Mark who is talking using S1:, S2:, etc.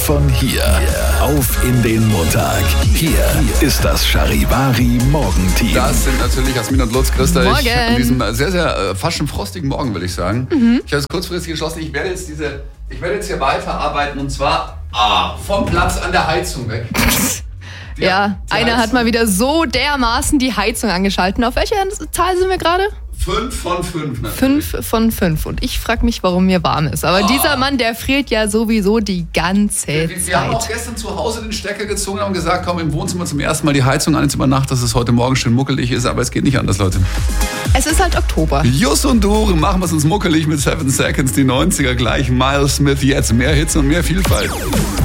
S1: von hier auf in den Montag. Hier ist das Charivari Morgenteam.
S2: Das sind natürlich Jasmin und Lutz. Grüß euch.
S3: Morgen.
S2: An diesem sehr, sehr fast schon frostigen Morgen, würde ich sagen. Ich habe es kurzfristig entschlossen, ich werde jetzt hier weiterarbeiten und zwar vom Platz an der Heizung weg.
S3: Ja, einer hat mal wieder so dermaßen die Heizung angeschalten. Auf welcher Zahl sind wir gerade?
S2: 5 von 5 natürlich.
S3: 5 von 5. Und ich frage mich, warum mir warm ist. Aber dieser Mann, der friert ja sowieso die ganze Zeit.
S2: Wir haben auch gestern zu Hause den Stecker gezogen und haben gesagt, komm, im Wohnzimmer zum ersten Mal die Heizung an jetzt über Nacht, dass es heute Morgen schön muckelig ist. Aber es geht nicht anders, Leute.
S3: Es ist halt Oktober.
S2: Jus und Dore, machen wir es uns muckelig mit 7 Seconds, die 90er gleich. Miles Smith, jetzt mehr Hits und mehr Vielfalt.